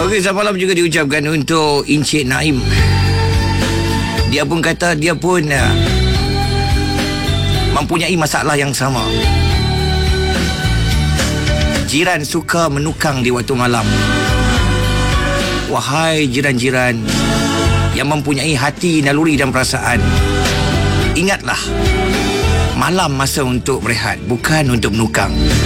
Okey, selamat malam juga diucapkan untuk Encik Naim. Dia pun kata dia pun mempunyai masalah yang sama. Jiran suka menukang di waktu malam. Wahai jiran-jiran yang mempunyai hati, naluri dan perasaan, ingatlah, malam masa untuk berehat, bukan untuk menukang.